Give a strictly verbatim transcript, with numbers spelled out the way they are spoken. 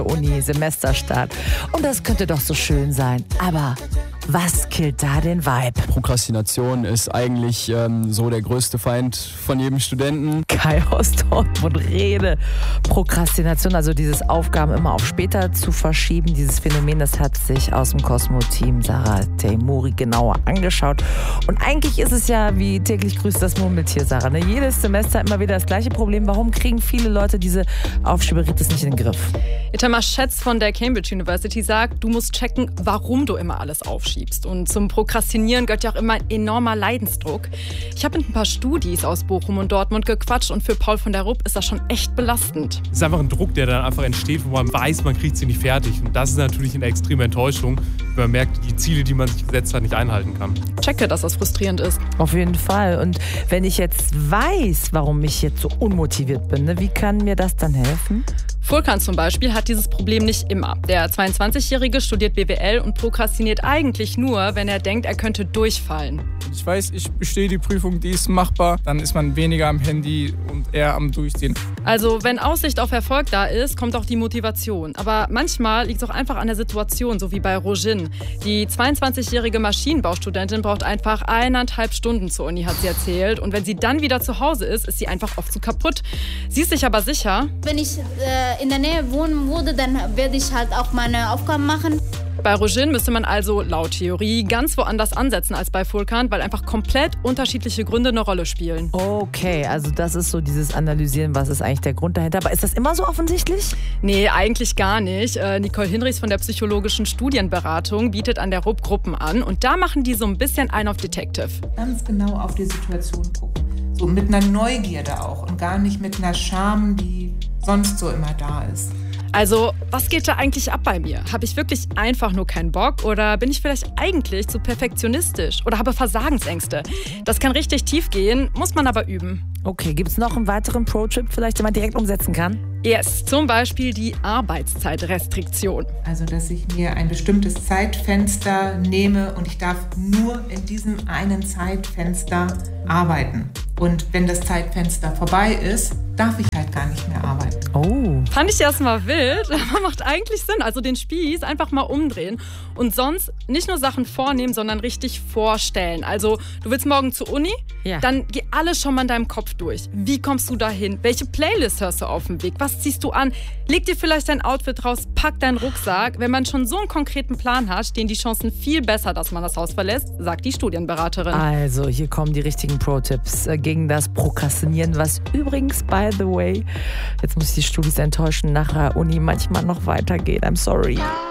Uni, Semesterstart. Und das könnte doch so schön sein. Aber was killt da den Vibe? Prokrastination ist eigentlich ähm, so der größte Feind von jedem Studenten. Kai aus Dortmund, Rede. Prokrastination, also dieses Aufgaben immer auf später zu verschieben. Dieses Phänomen, das hat sich aus dem Cosmo-Team Sarah Teimouri genauer angeschaut. Und eigentlich ist es ja wie täglich grüßt das Murmeltier, Sarah. Ne? Jedes Semester immer wieder das gleiche Problem. Warum kriegen viele Leute diese Aufschieberitis nicht in den Griff? Itamar Schätz von der Cambridge University sagt, du musst checken, warum du immer alles aufschiebst. Und zum Prokrastinieren gehört ja auch immer ein enormer Leidensdruck. Ich habe mit ein paar Studis aus Bochum und Dortmund gequatscht und für Paul von der Rupp ist das schon echt belastend. Es ist einfach ein Druck, der dann einfach entsteht, wo man weiß, man kriegt sie nicht fertig. Und das ist natürlich eine extreme Enttäuschung, wenn man merkt, die Ziele, die man sich gesetzt hat, nicht einhalten kann. Checke, dass das frustrierend ist. Auf jeden Fall. Und wenn ich jetzt weiß, warum ich jetzt so unmotiviert bin, ne, wie kann mir das dann helfen? Furkan zum Beispiel hat dieses Problem nicht immer. Der zweiundzwanzigjährige studiert B W L und prokrastiniert eigentlich nur, wenn er denkt, er könnte durchfallen. Ich weiß, ich bestehe die Prüfung, die ist machbar. Dann ist man weniger am Handy und eher am Durchziehen. Also wenn Aussicht auf Erfolg da ist, kommt auch die Motivation. Aber manchmal liegt es auch einfach an der Situation, so wie bei Rojin. Die zweiundzwanzigjährige Maschinenbaustudentin braucht einfach eineinhalb Stunden zur Uni, hat sie erzählt. Und wenn sie dann wieder zu Hause ist, ist sie einfach oft zu kaputt. Sie ist sich aber sicher. Wenn ich äh, in der Nähe wohnen würde, dann werde ich halt auch meine Aufgaben machen. Bei Rojin müsste man also laut Theorie ganz woanders ansetzen als bei Furkan, weil einfach komplett unterschiedliche Gründe eine Rolle spielen. Okay, also das ist so dieses Analysieren, was ist eigentlich der Grund dahinter. Aber ist das immer so offensichtlich? Nee, eigentlich gar nicht. Äh, Nicole Hinrichs von der psychologischen Studienberatung bietet an der Rupp Gruppen an. Und da machen die so ein bisschen einen auf Detective. Ganz genau auf die Situation gucken. So mit einer Neugierde auch und gar nicht mit einer Scham, die sonst so immer da ist. Also, was geht da eigentlich ab bei mir? Habe ich wirklich einfach nur keinen Bock oder bin ich vielleicht eigentlich zu perfektionistisch oder habe Versagensängste? Das kann richtig tief gehen, muss man aber üben. Okay, gibt es noch einen weiteren Pro-Tipp, vielleicht, den man direkt umsetzen kann? Yes, zum Beispiel die Arbeitszeitrestriktion. Also, dass ich mir ein bestimmtes Zeitfenster nehme und ich darf nur in diesem einen Zeitfenster arbeiten. Und wenn das Zeitfenster vorbei ist, darf ich halt gar nicht mehr arbeiten. Oh. Fand ich erstmal wild, aber macht eigentlich Sinn. Also den Spieß einfach mal umdrehen und sonst nicht nur Sachen vornehmen, sondern richtig vorstellen. Also du willst morgen zur Uni? Ja. Dann geh alles schon mal in deinem Kopf durch. Wie kommst du dahin? Welche Playlist hörst du auf dem Weg? Was ziehst du an? Leg dir vielleicht dein Outfit raus, pack deinen Rucksack. Wenn man schon so einen konkreten Plan hat, stehen die Chancen viel besser, dass man das Haus verlässt, sagt die Studienberaterin. Also hier kommen die richtigen Pro-Tipps gegen das Prokrastinieren, was übrigens, by the way, jetzt muss ich die Studis enttäuschen, nach der Uni manchmal noch weitergeht. I'm sorry.